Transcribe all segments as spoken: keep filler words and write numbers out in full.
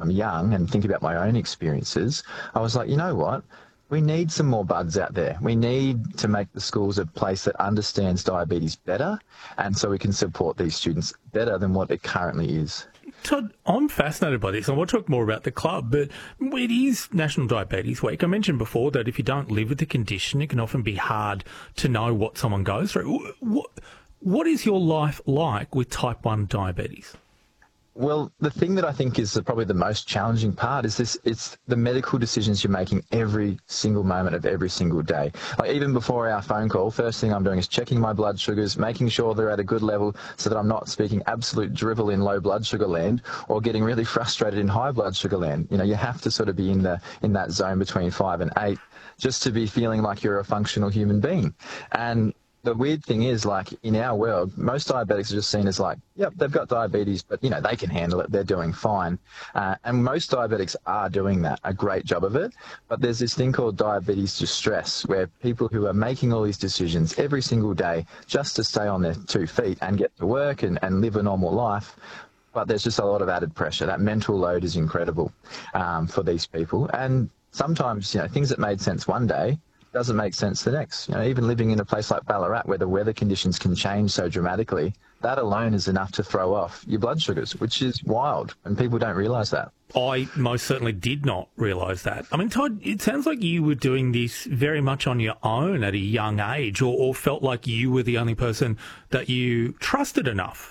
I'm young and think about my own experiences, I was like, you know what? We need some more buds out there. We need to make the schools a place that understands diabetes better, and so we can support these students better than what it currently is. Todd, I'm fascinated by this. I want to talk more about the club, but it is National Diabetes Week. I mentioned before that if you don't live with the condition, it can often be hard to know what someone goes through. What, what is your life like with type one diabetes? Well, the thing that I think is the, probably the most challenging part is this, it's the medical decisions you're making every single moment of every single day. Like even before our phone call, first thing I'm doing is checking my blood sugars, making sure they're at a good level so that I'm not speaking absolute drivel in low blood sugar land or getting really frustrated in high blood sugar land. You know, you have to sort of be in the in that zone between five and eight just to be feeling like you're a functional human being. And the weird thing is, like, in our world, most diabetics are just seen as like, yep, they've got diabetes, but, you know, they can handle it. They're doing fine. Uh, and most diabetics are doing that, a great job of it. But there's this thing called diabetes distress, where people who are making all these decisions every single day just to stay on their two feet and get to work and, and live a normal life, but there's just a lot of added pressure. That mental load is incredible um, for these people. And sometimes, you know, things that made sense one day doesn't make sense the next. You know, even living in a place like Ballarat where the weather conditions can change so dramatically, that alone is enough to throw off your blood sugars, which is wild, and people don't realise that. I most certainly did not realise that. I mean, Todd, it sounds like you were doing this very much on your own at a young age, or, or felt like you were the only person that you trusted enough.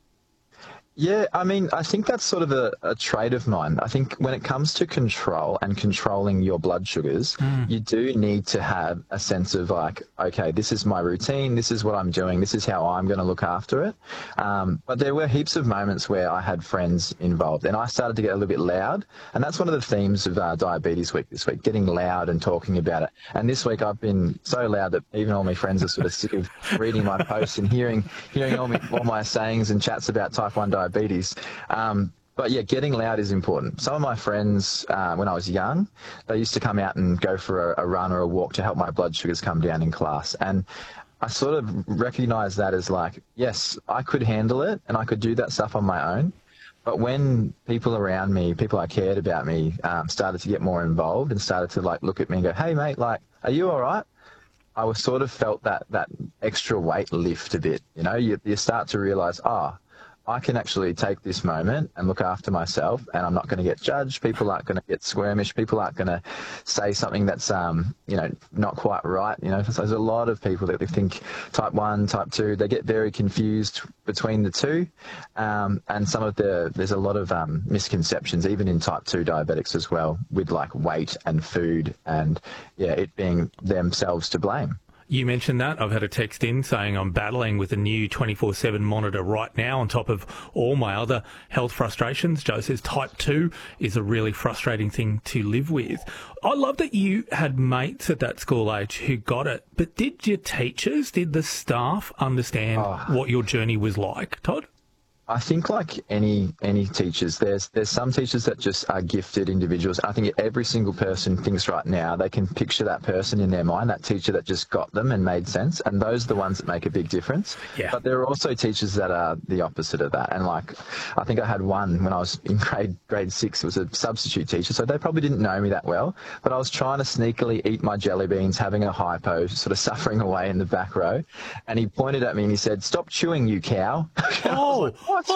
Yeah, I mean, I think that's sort of a, a trait of mine. I think when it comes to control and controlling your blood sugars, mm. you do need to have a sense of like, okay, this is my routine, this is what I'm doing, this is how I'm going to look after it. Um, but there were heaps of moments where I had friends involved and I started to get a little bit loud. And that's one of the themes of uh, Diabetes Week this week, getting loud and talking about it. And this week I've been so loud that even all my friends are sort of sick of reading my posts and hearing, hearing all, me, all my sayings and chats about type one diabetes. Diabetes. Um, but yeah, getting loud is important. Some of my friends, uh, when I was young, they used to come out and go for a, a run or a walk to help my blood sugars come down in class. And I sort of recognized that as like, yes, I could handle it and I could do that stuff on my own. But when people around me, people I cared about me, um, started to get more involved and started to like look at me and go, hey mate, like, are you all right? I was sort of felt that, that extra weight lift a bit. You know, you, you start to realize, ah, oh, I can actually take this moment and look after myself, and I'm not going to get judged. People aren't going to get squirmish. People aren't going to say something that's, um, you know, not quite right. You know, so there's a lot of people that they think type one, type two, they get very confused between the two. Um, and some of the, there's a lot of um, misconceptions, even in type two diabetics as well, with like weight and food and, yeah, it being themselves to blame. You mentioned that. I've had a text in saying I'm battling with a new twenty-four seven monitor right now on top of all my other health frustrations. Joe says type two is a really frustrating thing to live with. I love that you had mates at that school age who got it, but did your teachers, did the staff understand oh. what your journey was like, Todd? I think like any any teachers, there's there's some teachers that just are gifted individuals. I think every single person thinks right now they can picture that person in their mind, that teacher that just got them and made sense, and those are the ones that make a big difference. Yeah. But there are also teachers that are the opposite of that. And like, I think I had one when I was in grade grade six. It was a substitute teacher, so they probably didn't know me that well. But I was trying to sneakily eat my jelly beans, having a hypo, sort of suffering away in the back row, and he pointed at me and he said, "Stop chewing, you cow." Oh.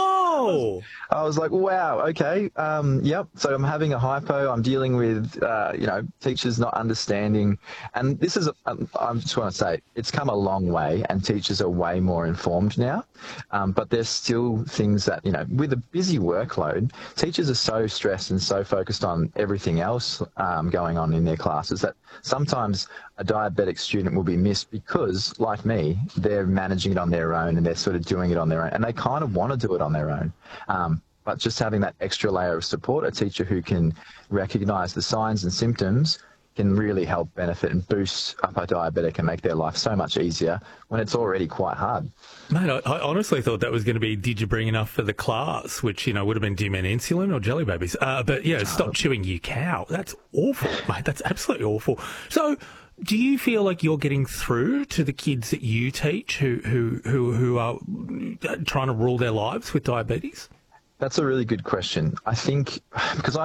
Oh! I was like, wow, okay, um, yep. So I'm having a hypo. I'm dealing with, uh, you know, teachers not understanding. And this is, um, I just want to say, it's come a long way and teachers are way more informed now. Um, but there's still things that, you know, with a busy workload, teachers are so stressed and so focused on everything else um, going on in their classes that sometimes a diabetic student will be missed because, like me, they're managing it on their own and they're sort of doing it on their own. And they kind of want to do it on their own. Um, but just having that extra layer of support, a teacher who can recognise the signs and symptoms can really help benefit and boost up a diabetic and make their life so much easier when it's already quite hard. Mate, I, I honestly thought that was going to be, did you bring enough for the class, which, you know, would have been, do you mean insulin or jelly babies? Uh, but, yeah, stop chewing, you cow. That's awful, mate. That's absolutely awful. So do you feel like you're getting through to the kids that you teach who, who, who, who are trying to rule their lives with diabetes? That's a really good question. I think because I